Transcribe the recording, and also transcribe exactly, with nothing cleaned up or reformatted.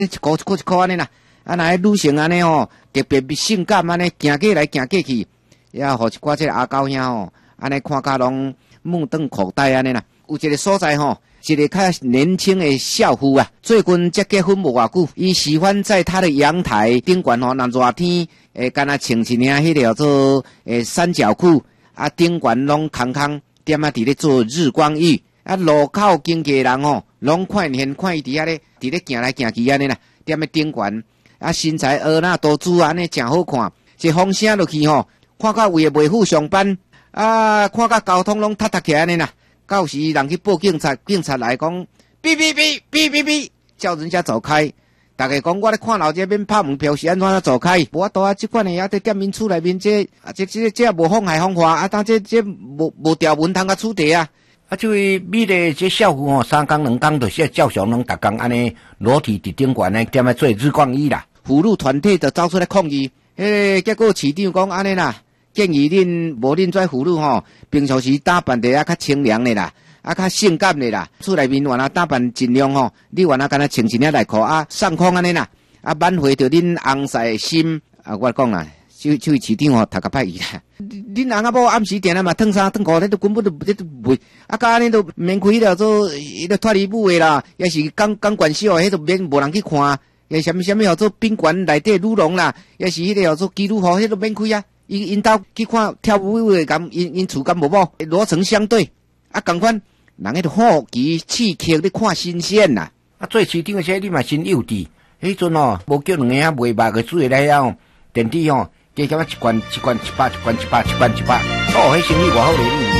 一箍一箍一箍安尼啦，啊，若女性安尼吼，特别性感安尼，行过来行过去，也互一寡这个阿狗兄吼，安尼看甲拢目瞪口呆安尼啦。有一个所在吼，一个较年轻的少妇啊，最近才结婚无偌久，伊喜欢在他的阳台顶悬吼，若热天诶，敢若穿一领迄个叫做诶三角裤，啊，顶悬拢空空，踮啊伫咧做日光浴。啊，路口经过人吼，拢看现看伊伫遐咧，伫咧行来行去安尼啦，踮咧顶悬，啊，身材婀娜多姿安尼，真好看。一风声落去吼，看到为袂赴上班，啊，看到交通拢塌塌起安尼啦。到时人去报警察，警察来讲，哔哔哔哔哔哔，叫人家走开。大家讲我咧看老这边拍门票是安怎走开？无法度啊，即款诶也伫店面厝内面这啊，这这这无妨害风化啊，但这这无无条文通甲处理啊。 啊，这位美丽这少妇吼，三工两工就是照常拢逐工安尼裸体伫顶悬呢，踮咧做日光浴啦。 妇女团体就走出来抗议，迄个结果市长讲安尼啦，建议恁无恁跩妇女吼，平常时打扮得啊较清凉的啦，啊较性感的啦，厝内面原来打扮尽量吼，你原来敢若穿一领内裤啊，上空安尼啦，啊挽回着恁红晒的心啊，我讲啦。就就市长吼，读甲歹伊啦。恁翁仔某暗时定啊嘛，脱衫脱裤，你都根本都你都袂。啊，甲安尼都免开了做迄个脱衣舞的啦，也是钢钢管秀的，迄都免无人去看。也什么什么叫做宾馆内底女郎啦，也是迄个叫做基督徒，迄都免开啊。因因兜去看跳舞的，咁因因厝咁无某罗成相对。啊，共款人迄都好奇刺激，你看新鲜啦。 啊，做市长的说你嘛真幼稚。迄阵哦，无叫两个啊卖肉个水来遐电梯吼。加减一罐一罐一百一罐一百一罐一百，哦，迄生意偌好咧！